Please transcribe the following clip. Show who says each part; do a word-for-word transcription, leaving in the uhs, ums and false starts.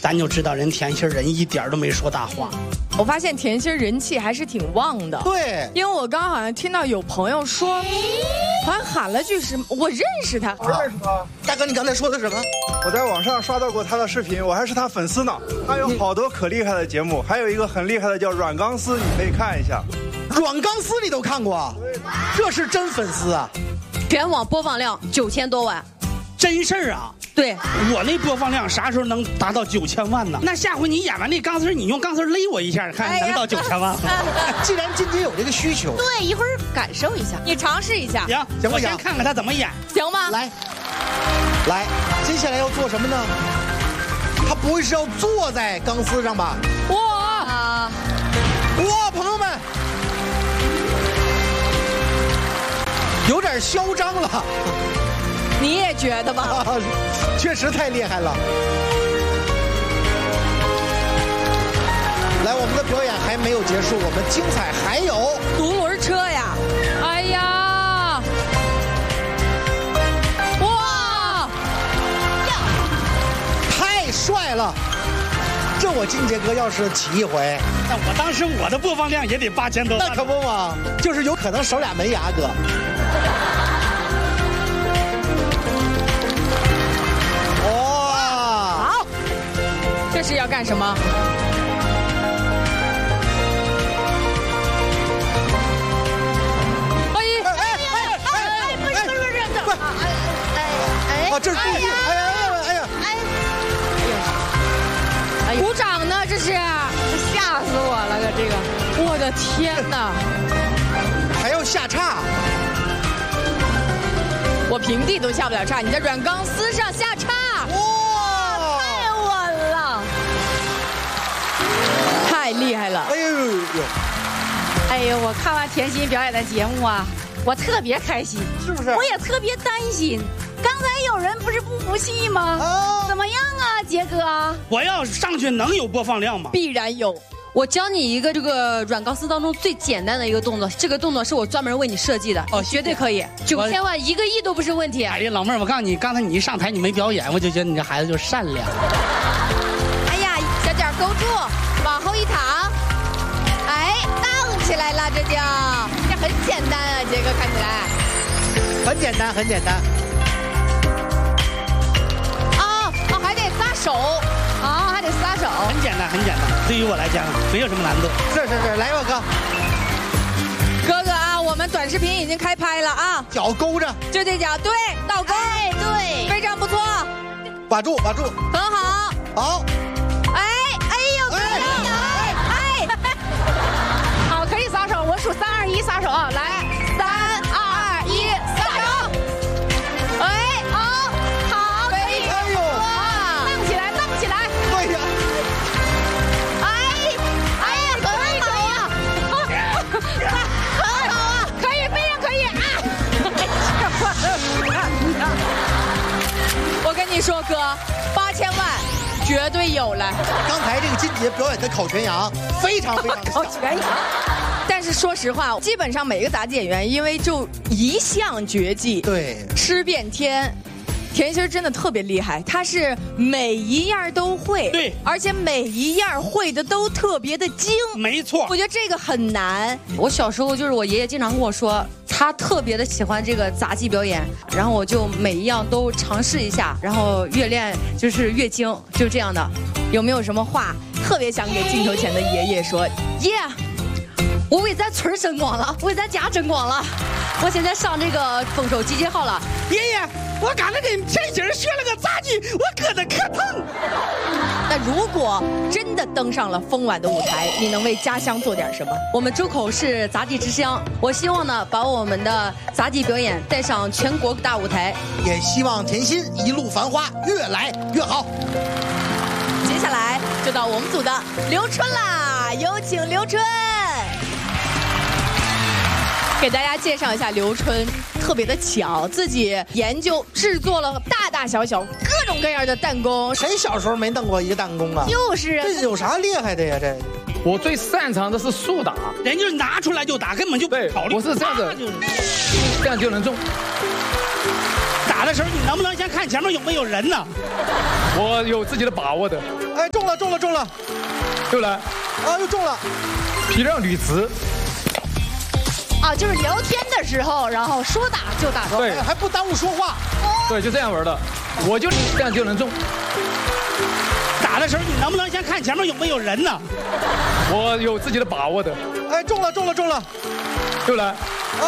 Speaker 1: 咱就知道人甜心人一点都没说大话。
Speaker 2: 我发现甜心人气还是挺旺的。
Speaker 3: 对，
Speaker 2: 因为我刚好像听到有朋友说，好像喊了句什么，我认识他。
Speaker 4: 我认识他。
Speaker 3: 大哥，你刚才说的什么？
Speaker 4: 我在网上刷到过他的视频，我还是他粉丝呢。他有好多可厉害的节目，还有一个很厉害的叫软钢丝，你可以看一下。
Speaker 3: 软钢丝你都看过？这是真粉丝啊！
Speaker 5: 全网播放量九千多万，
Speaker 1: 真事儿啊！
Speaker 5: 对，
Speaker 1: 我那播放量啥时候能达到九千万呢？那下回你演完那钢丝，你用钢丝勒我一下，看能到九千万吗？
Speaker 3: 既然金姐有这个需求，
Speaker 5: 对，一会儿感受一下，
Speaker 2: 你尝试一下，
Speaker 1: 行，
Speaker 3: 行不行？
Speaker 1: 我先看看他怎么演，
Speaker 2: 行吗？
Speaker 3: 来，来，接下来要做什么呢？他不会是要坐在钢丝上吧？
Speaker 2: 哇
Speaker 3: 哇，朋友们，有点嚣张了。
Speaker 2: 你也觉得吧？
Speaker 3: 啊，确实太厉害了。来，我们的表演还没有结束，我们精彩还有
Speaker 2: 独轮车呀！哎呀，哇，
Speaker 3: 太帅了！这我金杰哥要是骑一回，
Speaker 1: 那我当时我的播放量也得八千多万。
Speaker 3: 那可不嘛，就是有可能少俩门牙哥。
Speaker 2: 这是要干什么？哎哎哎哎哎！不是不是不是不是！哎哎哎！
Speaker 3: 啊，这是故意！哎呀哎呀
Speaker 2: 哎呀！鼓掌呢，这是！吓死我了！可这个，我的天哪！
Speaker 3: 还要下叉！
Speaker 2: 我平地都下不了叉，你在软钢丝上下叉！哇，太稳了！太厉害了！
Speaker 3: 哎呦呦！
Speaker 6: 哎呦，我看完甜心表演的节目啊，我特别开心，
Speaker 3: 是不是？
Speaker 6: 我也特别担心。刚才有人不是不服气吗？啊，怎么样啊，杰哥？
Speaker 1: 我要上去能有播放量吗？
Speaker 2: 必然有。
Speaker 5: 我教你一个这个软钢丝当中最简单的一个动作，这个动作是我专门为你设计的，
Speaker 1: 哦，
Speaker 5: 绝对可以，九千万一个亿都不是问题。
Speaker 1: 哎呀，老妹儿，我告诉你，刚才你一上台你没表演，我就觉得你这孩子就善良。
Speaker 2: 哎呀，小脚勾住，往后一躺，哎，荡起来了，这就这很简单啊，杰哥看起来
Speaker 3: 很简单，很简单。
Speaker 2: 啊啊，还得撒手。啊，还得撒手，
Speaker 1: 很简单，很简单。对于我来讲，没有什么难度。
Speaker 3: 是是是，来吧哥，
Speaker 2: 哥哥啊，我们短视频已经开拍了啊，
Speaker 3: 脚勾着，
Speaker 2: 就这脚，对，倒钩，
Speaker 6: 哎，对，
Speaker 2: 非常不错，
Speaker 3: 把住，把住，
Speaker 2: 很好，
Speaker 3: 好，
Speaker 2: 哎，哎呦，可以，哎，哎，
Speaker 6: 好，可以撒手，我数三二一撒手啊，来，
Speaker 2: 三二一，撒手，哎，好，好，可以，
Speaker 3: 哎呦，
Speaker 6: 荡起来，荡起来。
Speaker 3: 对呀，
Speaker 2: 哎，哎呀，可以可以啊，很好啊，
Speaker 6: 可以，非常可以啊！
Speaker 2: 我跟你说，哥，八千万绝对有了。
Speaker 3: 刚才这个金杰表演的烤全羊非常非常的
Speaker 2: 烤全羊。但是说实话，基本上每个杂技演员因为就一项绝技，
Speaker 3: 对，
Speaker 2: 吃遍天。甜心真的特别厉害，她是每一样都会，
Speaker 1: 对，
Speaker 2: 而且每一样会的都特别的精，
Speaker 1: 没错。
Speaker 2: 我觉得这个很难。
Speaker 5: 我小时候就是我爷爷经常跟我说，他特别的喜欢这个杂技表演，然后我就每一样都尝试一下，然后越练就是越精，就这样的。
Speaker 2: 有没有什么话特别想给镜头前的爷爷说？
Speaker 5: 爷、yeah, 我为咱村争光了，为咱家争光了。我现在上这个丰收集结号了，
Speaker 1: 爷爷，我刚才跟甜心学了个杂技，我磕的可疼。
Speaker 2: 那如果真的登上了丰晚的舞台，你能为家乡做点什么？
Speaker 5: 我们周口是杂技之乡，我希望呢把我们的杂技表演带上全国大舞台，
Speaker 3: 也希望甜心一路繁花，越来越好。
Speaker 2: 接下来就到我们组的刘春啦，有请刘春。给大家介绍一下刘春，特别的巧，自己研究制作了大大小小各种各样的弹弓。
Speaker 3: 谁小时候没弄过一个弹弓啊？
Speaker 2: 就是
Speaker 3: 这有啥厉害的呀？这
Speaker 7: 我最擅长的是速打，
Speaker 1: 人就是拿出来就打，根本就不考虑。
Speaker 7: 我是这样子，
Speaker 1: 就是
Speaker 7: 这样就能中。
Speaker 1: 打打的时候你能不能先看前面有没有人呢？
Speaker 7: 我有自己的把握的。
Speaker 3: 哎，中了，中了，中了，
Speaker 7: 又来，
Speaker 3: 啊，又中了。
Speaker 7: 皮让捋直。
Speaker 6: 啊，就是聊天的时候，然后说打就打中，
Speaker 7: 对，
Speaker 3: 哎还不耽误说话。
Speaker 7: 对，就这样玩的，我就这样就能中。
Speaker 1: 打的时候你能不能先看前面有没有人呢？
Speaker 7: 我有自己的把握的。
Speaker 3: 哎，中了，中了，中了，
Speaker 7: 又来。